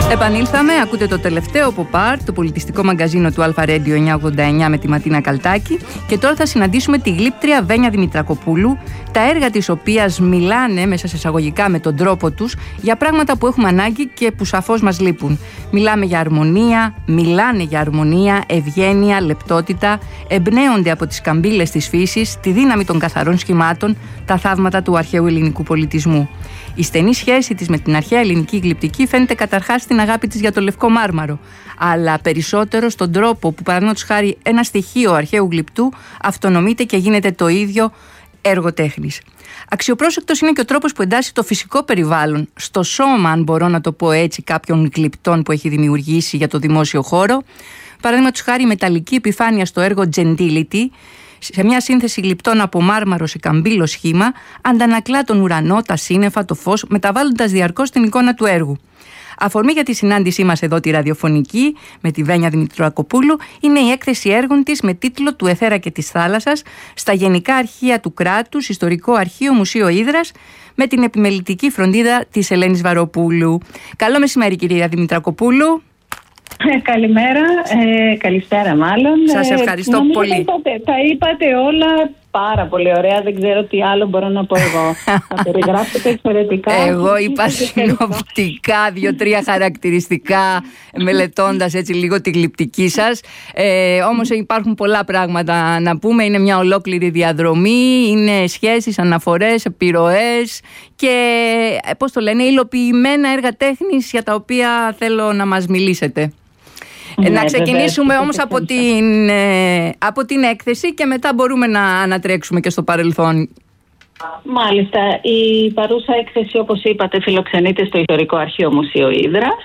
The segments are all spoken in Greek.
Επανήλθαμε, ακούτε το τελευταίο Pop-Art, το πολιτιστικό μαγκαζίνο του Alpha Radio 989 με τη Ματίνα Καλτάκη, και τώρα θα συναντήσουμε τη γλύπτρια Βένια Δημητρακοπούλου, τα έργα της οποίας μιλάνε μέσα σε εισαγωγικά με τον τρόπο τους για πράγματα που έχουμε ανάγκη και που σαφώς μας λείπουν. Μιλάνε για αρμονία, ευγένεια, λεπτότητα, εμπνέονται από τις καμπύλες της φύσης, τη δύναμη των καθαρών σχημάτων, τα θαύματα του αρχαίου ελληνικού πολιτισμού. Η στενή σχέση της με την αρχαία ελληνική γλυπτική φαίνεται καταρχάς στην αγάπη της για το λευκό μάρμαρο, αλλά περισσότερο στον τρόπο που, παραδείγματος χάρη, ένα στοιχείο αρχαίου γλυπτού αυτονομείται και γίνεται το ίδιο έργο τέχνης. Αξιοπρόσεκτος είναι και ο τρόπος που εντάσσει το φυσικό περιβάλλον στο σώμα, αν μπορώ να το πω έτσι, κάποιων γλυπτών που έχει δημιουργήσει για το δημόσιο χώρο. Παραδείγματος χάρη, η μεταλλική επιφάνεια στο έργο Gentility, σε μια σύνθεση γλυπτών από μάρμαρο σε καμπύλο σχήμα, αντανακλά τον ουρανό, τα σύννεφα, το φως, μεταβάλλοντας διαρκώς την εικόνα του έργου. Αφορμή για τη συνάντησή μας εδώ τη ραδιοφωνική με τη Βένια Δημητρακοπούλου είναι η έκθεση έργων της με τίτλο «Του Αιθέρα και της Θάλασσας» στα Γενικά Αρχεία του Κράτους, Ιστορικό Αρχείο Μουσείο Ύδρας, με την επιμελητική φροντίδα της Ελένης Βαροπούλου. Καλό μεσημέρι, κυρία Δημητρακοπούλου. Καλημέρα, καλησπέρα μάλλον. Σας ευχαριστώ πολύ. Τα είπατε όλα πάρα πολύ ωραία, δεν ξέρω τι άλλο μπορώ να πω εγώ. Θα περιγράψετε εξαιρετικά. Εγώ είπα συνοπτικά 2-3 χαρακτηριστικά, μελετώντας έτσι λίγο τη γλυπτική σας. Όμως υπάρχουν πολλά πράγματα να πούμε, είναι μια ολόκληρη διαδρομή, είναι σχέσεις, αναφορές, επιρροές και πώς το λένε, υλοποιημένα έργα τέχνης για τα οποία θέλω να μας μιλήσετε. Να ξεκινήσουμε όμως από την έκθεση και μετά μπορούμε να ανατρέξουμε και στο παρελθόν. Μάλιστα, η παρούσα έκθεση, όπως είπατε, φιλοξενείται στο Ιστορικό Αρχείο Μουσείο Ύδρας.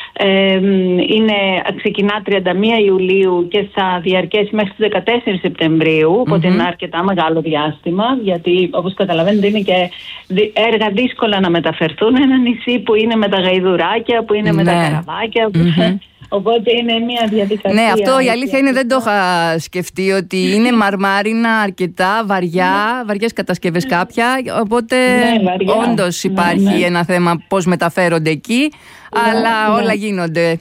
Ξεκινά 31 Ιουλίου και θα διαρκέσει μέχρι τις 14 Σεπτεμβρίου, οπότε είναι αρκετά μεγάλο διάστημα, γιατί όπως καταλαβαίνετε είναι και έργα δύσκολα να μεταφερθούν. Ένα νησί που είναι με τα γαϊδουράκια, που είναι με τα καραβάκια, οπότε είναι μια διαδικασία. Ναι, αυτό η αλήθεια είναι, δεν το είχα σκεφτεί, ότι είναι μαρμάρινα αρκετά, βαριές κατασκευές κάποια, οπότε όντως υπάρχει ένα θέμα πώς μεταφέρονται εκεί, αλλά όλα γίνονται.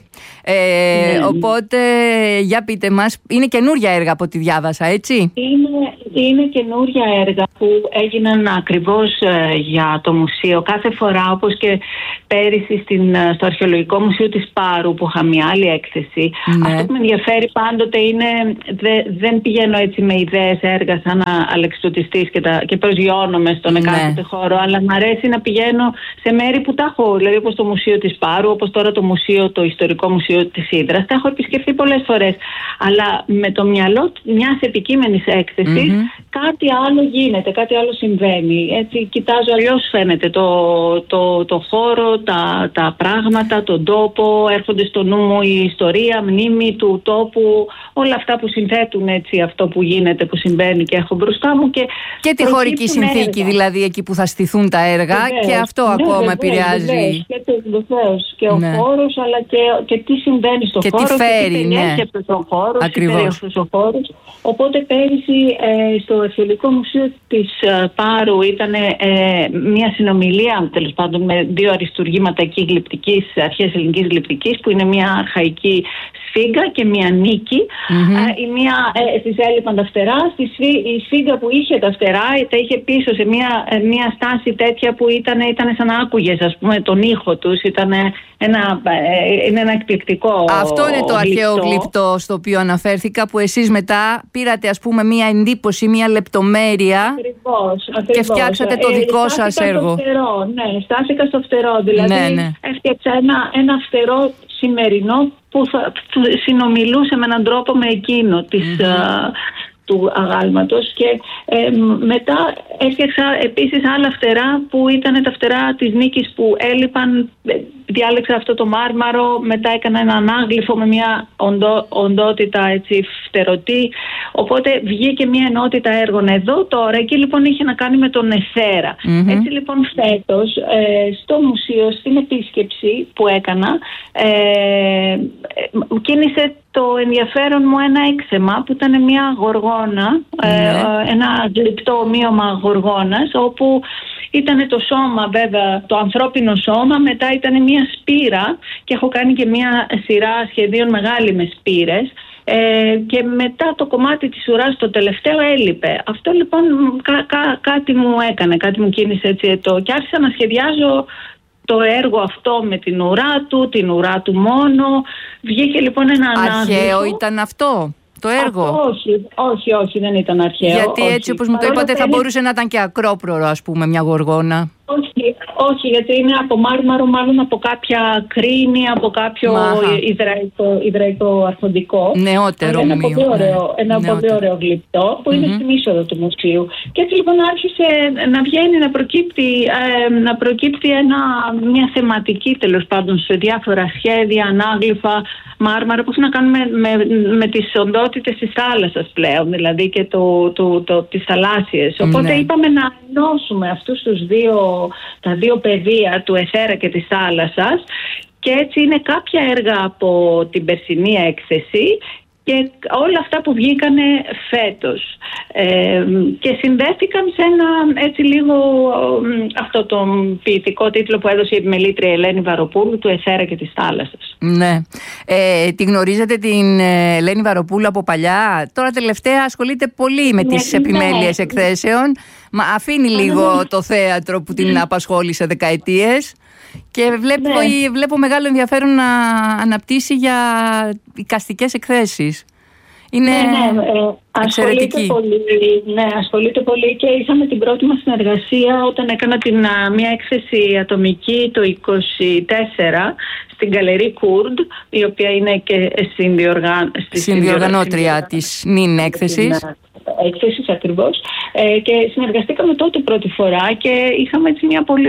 Οπότε, για πείτε μας, είναι καινούρια έργα από ό,τι διάβασα, έτσι? Είναι καινούρια έργα που έγιναν ακριβώς για το μουσείο. Κάθε φορά, όπως και πέρυσι στο Αρχαιολογικό Μουσείο της Πάρου που είχα μια άλλη έκθεση, αυτό που με ενδιαφέρει πάντοτε είναι, δεν πηγαίνω έτσι με ιδέες έργα σαν αλεξιπτωτιστής και προσγειώνομαι στον εκάστοτε χώρο, αλλά μου αρέσει να πηγαίνω σε μέρη που τα έχω, δηλαδή όπως το Μουσείο της Πάρου, όπως τώρα το Ιστορικό Μουσείο της Ύδρας. Τα έχω επισκεφθεί πολλές φορές, αλλά με το μυαλό μιας επικείμενης έκθεσης κάτι άλλο γίνεται, κάτι άλλο συμβαίνει. Έτσι κοιτάζω, αλλιώς φαίνεται το χώρο, τα πράγματα, τον τόπο, έρχονται στο νου μου η ιστορία, μνήμη του τόπου, όλα αυτά που συνθέτουν έτσι αυτό που γίνεται, που συμβαίνει και έχω μπροστά μου. Και τη χωρική συνθήκη, έργα. Δηλαδή εκεί που θα στηθούν τα έργα, και αυτό ακόμα επηρεάζει. Βεβαίως, και ο χώρος, αλλά και τι συμβαίνει στο χώρο, τι φέρει, και τι περιέχει αυτός ο χώρος, ακριβώς. Οπότε πέρυσι στο Αρχαιολογικό Μουσείο της Πάρου ήταν μια συνομιλία, τέλος πάντων, με 2 αριστουργήματα εκεί γλυπτικής, αρχαίας ελληνικής γλυπτικής, που είναι μια αρχαϊκή σφίγγα και μια νίκη. Η μία της έλειπαν τα φτερά, η σφίγγα που είχε τα φτερά τα είχε πίσω σε μια στάση τέτοια που ήταν σαν να άκουγες, ας πούμε, τον ήχο τους. Είναι ένα εκπληκτικό. Αυτό είναι το αρχαίο γλυπτό στο οποίο αναφέρθηκα, που εσείς μετά πήρατε, ας πούμε, μια εντύπωση, μια λεπτομέρεια. Ακριβώς. Και φτιάξατε το δικό σας έργο. Στάθηκα στο φτερό. Δηλαδή έφτιαξα ένα φτερό σημερινό που συνομιλούσε με έναν τρόπο με εκείνο του αγάλματος, και μετά έφτιαξα επίσης άλλα φτερά που ήταν τα φτερά της νίκης που έλειπαν. Διάλεξα αυτό το μάρμαρο, μετά έκανα ένα ανάγλυφο με μια οντότητα έτσι φτερωτή, οπότε βγήκε μια ενότητα έργων εδώ τώρα. Εκεί λοιπόν είχε να κάνει με τον αιθέρα. Έτσι λοιπόν φέτος στο μουσείο, στην επίσκεψη που έκανα, κίνησε το ενδιαφέρον μου ένα έξεμα που ήταν μια γοργόνα, ένα γλυπτό ομοίωμα γοργόνας, όπου ήταν το σώμα, βέβαια, το ανθρώπινο σώμα, μετά ήταν μια μια σπήρα και έχω κάνει και μια σειρά σχεδίων μεγάλη με σπήρες. Και μετά το κομμάτι της ουράς το τελευταίο έλειπε. Αυτό λοιπόν κάτι μου έκανε, κάτι μου κίνησε έτσι και άρχισα να σχεδιάζω το έργο αυτό με την ουρά του μόνο. Βγήκε λοιπόν ένα ανάγλυφο. Αρχαίο ήταν αυτό το έργο? Όχι, δεν ήταν αρχαίο. Γιατί έτσι όπως μου το είπατε θα μπορούσε να ήταν και ακρόπρορο, ας πούμε, μια γοργόνα. Όχι, γιατί είναι από μάρμαρο, μάλλον από κάποια κρίνη, από κάποιο υδραϊκό αρχοντικό. Νεότερο ένα μείο. Ένα πολύ ωραίο γλυπτό που είναι στην είσοδο του μουσείου. Και έτσι λοιπόν άρχισε να βγαίνει, να προκύπτει μια θεματική, τέλος πάντων, σε διάφορα σχέδια, ανάγλυφα, μάρμαρα που έχουν να κάνουν με τις οντότητες της θάλασσας πλέον, δηλαδή και τις θαλάσσιες. Οπότε είπαμε να ενώσουμε αυτούς τα δύο πεδία του αιθέρα και της θάλασσας, και έτσι είναι κάποια έργα από την περσινή έκθεση και όλα αυτά που βγήκανε φέτος και συνδέθηκαν σε ένα έτσι λίγο αυτό το ποιητικό τίτλο που έδωσε η επιμελήτρια Ελένη Βαροπούλου, του αιθέρα και της θάλασσας. Ναι. Τη γνωρίζετε την Ελένη Βαροπούλου από παλιά? Τώρα τελευταία ασχολείται πολύ με τις επιμέλειες εκθέσεων. Μα αφήνει λίγο το θέατρο που την απασχόλησε δεκαετίες και βλέπω μεγάλο ενδιαφέρον να αναπτύσσει για εικαστικές εκθέσεις. Είναι εξαιρετική. Ασχολείται πολύ και είχαμε την πρώτη μας συνεργασία όταν έκανα μια έκθεση ατομική το 24 στην Γκαλερί Κούρντ, η οποία είναι και συνδιοργανώτρια της νυν έκθεσης. Έκθεσης ακριβώς, και συνεργαστήκαμε τότε πρώτη φορά και είχαμε έτσι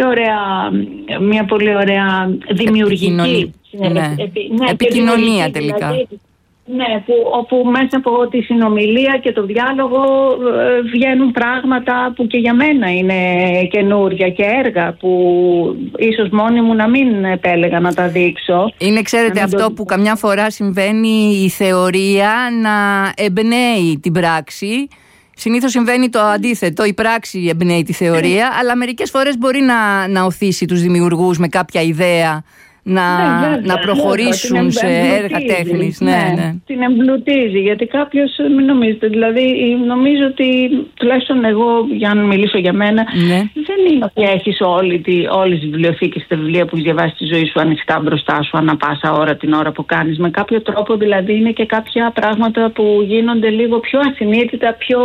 μια πολύ ωραία δημιουργική επικοινωνία τελικά. Δηλαδή, όπου μέσα από τη συνομιλία και το διάλογο βγαίνουν πράγματα που και για μένα είναι καινούρια και έργα που ίσως μόνη μου να μην επέλεγα να τα δείξω. Είναι, ξέρετε, αυτό που καμιά φορά συμβαίνει, η θεωρία να εμπνέει την πράξη. Συνήθως συμβαίνει το αντίθετο, η πράξη εμπνέει τη θεωρία, αλλά μερικές φορές μπορεί να οθήσει τους δημιουργούς με κάποια ιδέα να προχωρήσουν σε έργα τέχνης. Την εμπλουτίζει, γιατί κάποιος, μην νομίζετε, δηλαδή νομίζω ότι τουλάχιστον εγώ, για να μιλήσω για μένα, δεν είναι ότι έχεις όλες τις βιβλιοθήκες, τα βιβλία που έχεις διαβάσει στη ζωή σου ανοιχτά μπροστά σου ανά πάσα ώρα, την ώρα που κάνεις. Με κάποιο τρόπο δηλαδή είναι και κάποια πράγματα που γίνονται λίγο πιο ασυνείδητα, πιο...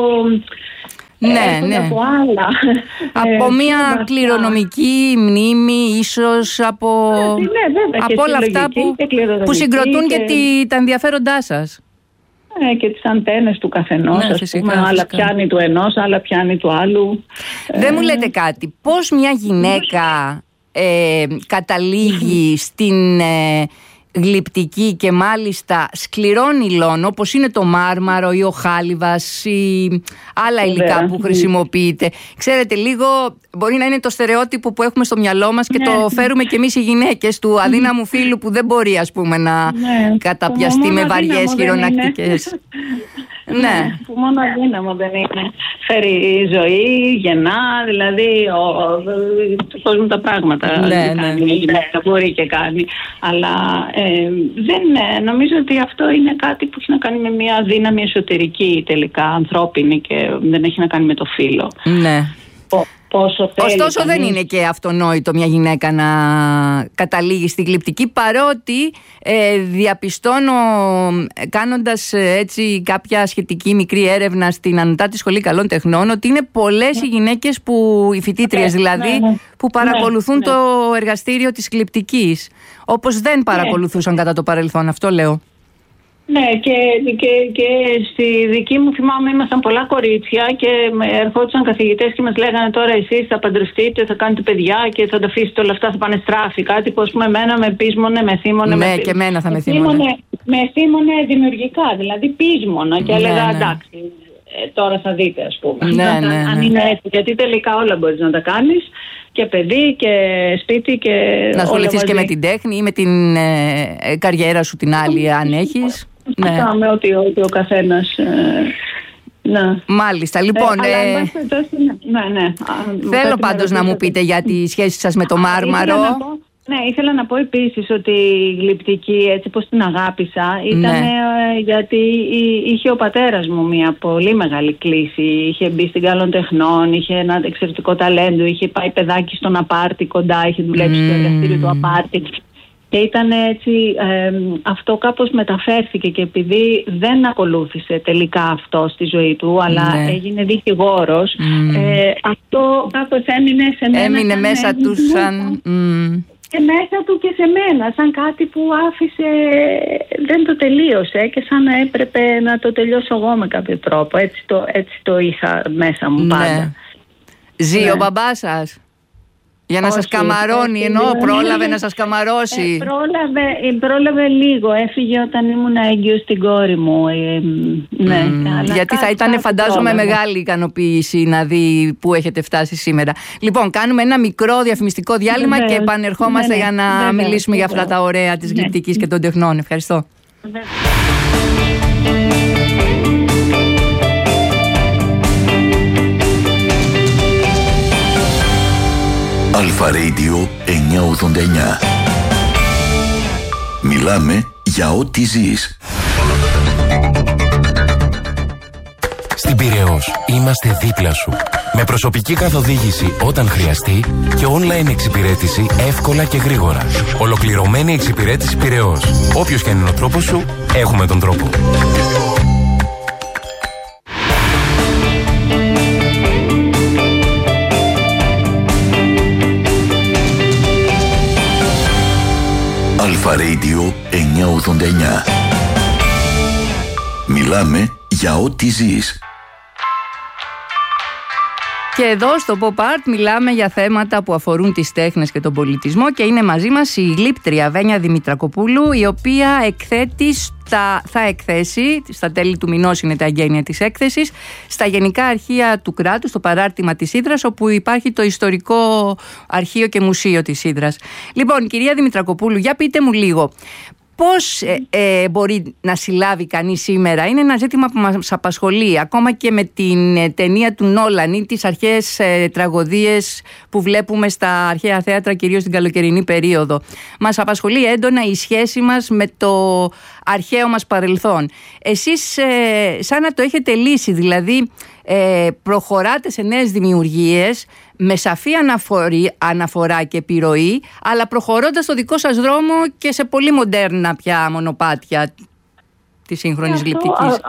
Από μια κληρονομική μνήμη, ίσως από όλα αυτά που συγκροτούν και τα ενδιαφέροντά σας. Και τις αντένες του καθενός, άλλα πιάνει του ενός, άλλα πιάνει του άλλου. Δεν μου λέτε κάτι, πώς μια γυναίκα καταλήγει στην γλυπτική και μάλιστα σκληρών υλών, όπως είναι το μάρμαρο ή ο χάλιβας ή άλλα υλικά που χρησιμοποιείται? Ξέρετε, λίγο μπορεί να είναι το στερεότυπο που έχουμε στο μυαλό μας και το φέρουμε κι εμείς οι γυναίκες του αδύναμου φύλου που δεν μπορεί, ας πούμε, να καταπιαστεί με βαριές χειρονακτικές. Που μόνο αδύναμο δεν είναι. Φέρει ζωή, γεννά, δηλαδή σώζουν τα πράγματα. Μπορεί και κάνει. Αλλά νομίζω ότι αυτό είναι κάτι που έχει να κάνει με μια δύναμη εσωτερική τελικά, ανθρώπινη, και δεν έχει να κάνει με το φύλο. Ωστόσο δεν είναι και αυτονόητο μια γυναίκα να καταλήγει στη γλυπτική, παρότι διαπιστώνω, κάνοντας έτσι κάποια σχετική μικρή έρευνα στην Ανωτάτη Σχολή Καλών Τεχνών, ότι είναι πολλές οι γυναίκες οι φοιτήτριες δηλαδή, που παρακολουθούν το εργαστήριο της γλυπτικής, όπως δεν παρακολουθούσαν κατά το παρελθόν, αυτό λέω. Και στη δική μου, θυμάμαι, ήμασταν πολλά κορίτσια και ερχόντουσαν καθηγητές και μας λέγανε, τώρα εσείς θα παντρευτείτε, θα κάνετε παιδιά και θα τα αφήσετε όλα αυτά, θα πάνε στράφη. Κάτι που, ας πούμε, εμένα με πείσμονε, με θύμωνε. Ναι, και εμένα θα με θύμωνε. Με θύμωνε δημιουργικά, δηλαδή πείσμονα, και έλεγα εντάξει, τώρα θα δείτε, ας πούμε. Αν είναι έτσι, γιατί τελικά όλα μπορείς να τα κάνεις. Και παιδί και σπίτι και να ασχοληθείς και με την τέχνη ή με την καριέρα σου την άλλη, αν έχεις. Με ότι ο καθένας. Μάλιστα, λοιπόν. Θέλω πάντως να μου πείτε για τη σχέση σας με το μάρμαρο. Ναι, ήθελα να πω επίσης ότι η γλυπτική, έτσι πως την αγάπησα, ήταν γιατί είχε ο πατέρας μου μια πολύ μεγάλη κλίση. Είχε μπει στην Καλών Τεχνών, είχε ένα εξαιρετικό ταλέντο, είχε πάει παιδάκι στον απάρτη κοντά, είχε δουλέψει στο εργαστήριο του απάρτη. Και ήταν έτσι, αυτό κάπως μεταφέρθηκε, και επειδή δεν ακολούθησε τελικά αυτό στη ζωή του, αλλά έγινε δικηγόρος, αυτό κάπως έμεινε σε μένα. Έμεινε μέσα του σαν... Και μέσα του και σε μένα, σαν κάτι που άφησε, δεν το τελείωσε και σαν να έπρεπε να το τελειώσω εγώ με κάποιο τρόπο. Έτσι το είχα μέσα μου πάντα. Ζει ο μπαμπάς σας? Για να σας καμαρώνει, ενώ πρόλαβε να σας καμαρώσει? Πρόλαβε λίγο. Έφυγε όταν ήμουν έγκυος στην κόρη μου. Γιατί θα ήταν, φαντάζομαι, μεγάλη ικανοποίηση να δει πού έχετε φτάσει σήμερα. Λοιπόν, κάνουμε ένα μικρό διαφημιστικό διάλειμμα και επανερχόμαστε για να μιλήσουμε για αυτά τα ωραία της γλυπτικής και των τεχνών. Ευχαριστώ. Αλφα Radio 989. Μιλάμε για ό,τι ζεις. Στην Πειραιώς είμαστε δίπλα σου. Με προσωπική καθοδήγηση όταν χρειαστεί και online εξυπηρέτηση εύκολα και γρήγορα. Ολοκληρωμένη εξυπηρέτηση Πειραιώς. Όποιος και αν είναι ο τρόπος σου, έχουμε τον τρόπο. Αλφα Radio 989. Μιλάμε για ό,τι ζεις. Και εδώ στο Pop Art μιλάμε για θέματα που αφορούν τις τέχνες και τον πολιτισμό, και είναι μαζί μας η γλύπτρια Βένια Δημητρακοπούλου, η οποία θα εκθέσει, στα τέλη του μηνός είναι τα εγγένεια της έκθεσης, στα Γενικά Αρχεία του Κράτους, στο παράρτημα της Ύδρας, όπου υπάρχει το ιστορικό αρχείο και μουσείο της Ύδρας. Λοιπόν, κυρία Δημητρακοπούλου, για πείτε μου λίγο, πώς μπορεί να συλλάβει κανείς σήμερα? Είναι ένα ζήτημα που μας απασχολεί, ακόμα και με την ταινία του Νόλαν ή τις αρχαίες τραγωδίες που βλέπουμε στα αρχαία θέατρα, κυρίως στην καλοκαιρινή περίοδο. Μας απασχολεί έντονα η σχέση μας με το αρχαίο μας παρελθόν. Εσείς σαν να το έχετε λύσει, δηλαδή προχωράτε σε νέες δημιουργίες με σαφή αναφορά και επιρροή, αλλά προχωρώντας το δικό σας δρόμο και σε πολύ μοντέρνα πια μονοπάτια της σύγχρονης γλυπτικής.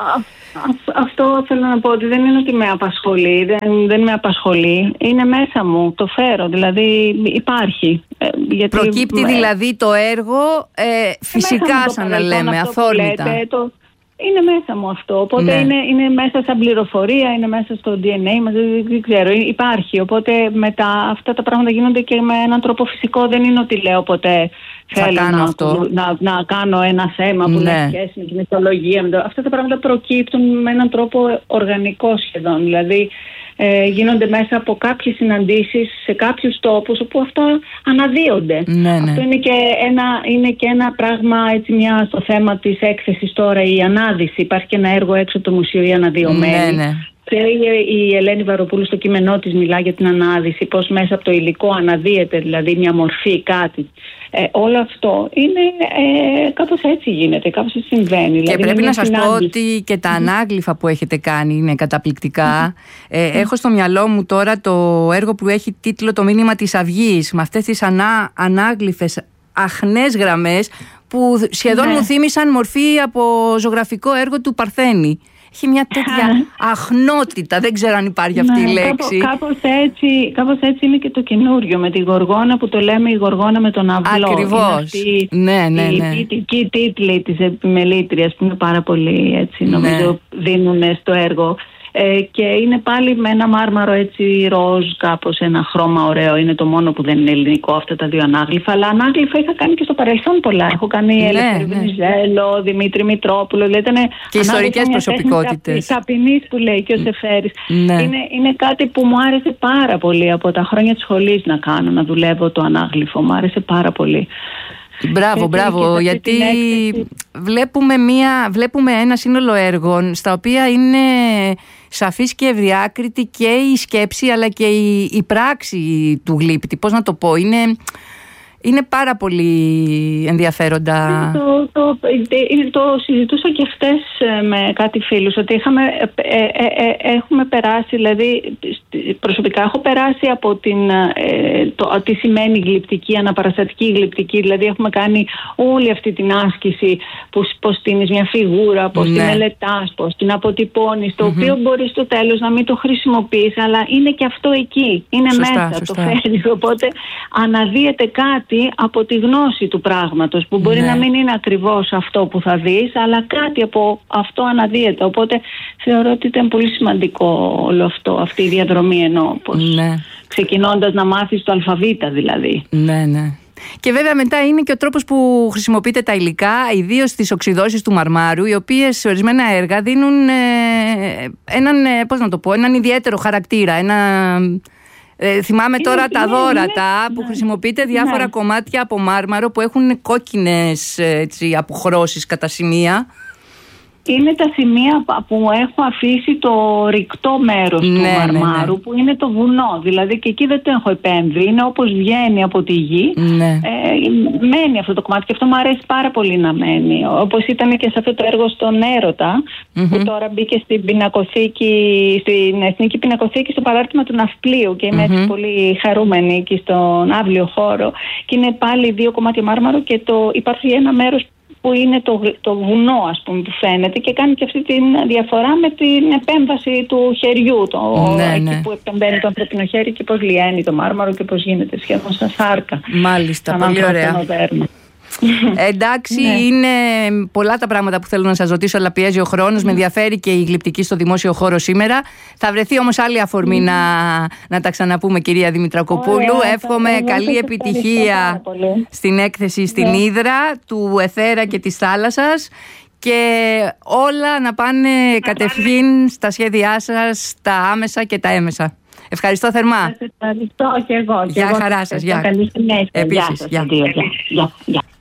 Αυτό θέλω να πω, ότι δεν είναι ότι με απασχολεί, δεν με απασχολεί, είναι μέσα μου, το φέρω, δηλαδή υπάρχει. Γιατί προκύπτει δηλαδή το έργο φυσικά, σαν να λέμε, αθόρμητα. Είναι μέσα μου αυτό, οπότε είναι μέσα σαν πληροφορία, είναι μέσα στο DNA μας, δεν ξέρω, υπάρχει. Οπότε μετά αυτά τα πράγματα γίνονται και με έναν τρόπο φυσικό, δεν είναι ότι λέω ποτέ θέλω να κάνω ένα θέμα που να έχει σχέση με την μυθολογία. Αυτά τα πράγματα προκύπτουν με έναν τρόπο οργανικό σχεδόν, δηλαδή γίνονται μέσα από κάποιες συναντήσεις σε κάποιους τόπους όπου αυτά αναδύονται. Αυτό είναι και ένα πράγμα, έτσι, στο θέμα της έκθεσης τώρα, η ανάδυση. Υπάρχει και ένα έργο έξω από το μουσείο, η Αναδυωμένη. Και η Ελένη Βαροπούλου στο κείμενό της μιλά για την ανάδυση, πώς μέσα από το υλικό αναδύεται, δηλαδή μια μορφή, κάτι. Όλο αυτό είναι κάπως έτσι γίνεται, κάπως έτσι συμβαίνει. Και δηλαδή πρέπει να σας πω ότι και τα ανάγλυφα που έχετε κάνει είναι καταπληκτικά. Έχω στο μυαλό μου τώρα το έργο που έχει τίτλο «Το μήνυμα της Αυγής», με αυτές τις ανάγλυφες αχνές γραμμές που σχεδόν μου θύμισαν μορφή από ζωγραφικό έργο του Παρθένη. Έχει μια τέτοια αχνότητα, δεν ξέρω αν υπάρχει αυτή η λέξη. Κάπως έτσι είναι και το καινούριο με τη Γοργόνα, που το λέμε η Γοργόνα με τον αυλό. Ακριβώς. Οι ποιητικοί τίτλοι της επιμελήτριας που είναι πάρα πολύ, έτσι, νομίζω δίνουν στο έργο. Και είναι πάλι με ένα μάρμαρο, έτσι, ροζ, κάπως ένα χρώμα ωραίο. Είναι το μόνο που δεν είναι ελληνικό, αυτά τα δύο ανάγλυφα. Αλλά ανάγλυφα είχα κάνει και στο παρελθόν πολλά. Έχω κάνει Ελευθερία Βενιζέλο, Δημήτρη Μητρόπουλο. Και ιστορικές προσωπικότητες. Ταπεινής που λέει και ο Σεφέρης. Είναι κάτι που μου άρεσε πάρα πολύ από τα χρόνια της σχολής να κάνω, να δουλεύω το ανάγλυφο. Μου άρεσε πάρα πολύ. Μπράβο, γιατί βλέπουμε ένα σύνολο έργων στα οποία είναι σαφής και ευδιάκριτη και η σκέψη αλλά και η πράξη του γλύπτη. Πώς να το πω, Είναι πάρα πολύ ενδιαφέροντα. Το συζητούσα και χτες με κάτι φίλους, ότι έχουμε περάσει, δηλαδή προσωπικά έχω περάσει από τι σημαίνει γλυπτική, αναπαραστατική γλυπτική, δηλαδή έχουμε κάνει όλη αυτή την άσκηση, πώς στείνεις μια φιγούρα, πώς την μελετάς, πώς την αποτυπώνεις, το οποίο μπορεί στο τέλος να μην το χρησιμοποιείς, αλλά είναι και αυτό εκεί, είναι μέσα, το φέρνεις, οπότε αναδύεται κάτι από τη γνώση του πράγματος, που μπορεί να μην είναι ακριβώς αυτό που θα δεις, αλλά κάτι από αυτό αναδύεται, οπότε θεωρώ ότι ήταν πολύ σημαντικό όλο αυτό, αυτή η διαδρομή, ενώ ξεκινώντας να μάθεις το αλφαβήτα δηλαδή. Ναι. Και βέβαια μετά είναι και ο τρόπος που χρησιμοποιείται τα υλικά, ιδίως στις οξυδώσεις του μαρμάρου, οι οποίες σε ορισμένα έργα δίνουν έναν ιδιαίτερο χαρακτήρα. Θυμάμαι τώρα τα δώρατα που χρησιμοποιείται διάφορα κομμάτια από μάρμαρο που έχουν κόκκινες αποχρώσεις κατά σημεία. Είναι τα σημεία που έχω αφήσει το ρηκτό μέρος του μαρμάρου, που είναι το βουνό. Δηλαδή και εκεί δεν το έχω επέμβει. Είναι όπως βγαίνει από τη γη. Μένει αυτό το κομμάτι και αυτό μου αρέσει πάρα πολύ να μένει. Όπως ήταν και σε αυτό το έργο στον Έρωτα, που τώρα μπήκε στην Εθνική Πινακοθήκη, στο παράρτημα του Ναυπλίου, και είμαι έτσι πολύ χαρούμενη εκεί στον αύλιο χώρο. Και είναι πάλι 2 κομμάτια μάρμαρο και υπάρχει ένα μέρος που είναι το βουνό, ας πούμε, που φαίνεται, και κάνει και αυτή τη διαφορά με την επέμβαση του χεριού, εκεί που επεμβαίνει το ανθρωπινό χέρι και πώς λιένει το μάρμαρο και πώς γίνεται σχεδόν σαν σάρκα. Μάλιστα, πολύ ωραία. Εντάξει, είναι πολλά τα πράγματα που θέλω να σας ρωτήσω, αλλά πιέζει ο χρόνος. Με ενδιαφέρει και η γλυπτική στο δημόσιο χώρο σήμερα. Θα βρεθεί όμως άλλη αφορμή να τα ξαναπούμε, κυρία Δημητρακοπούλου. Εύχομαι καλή επιτυχία στην έκθεση στην Ύδρα του εθέρα και της θάλασσας, και όλα να πάνε κατευθείαν στα σχέδιά σας, τα άμεσα και τα έμεσα. Ευχαριστώ θερμά. Σας ευχαριστώ και εγώ. Γεια χαρά σας. Καλή συνέχεια. Επίσης. Γεια.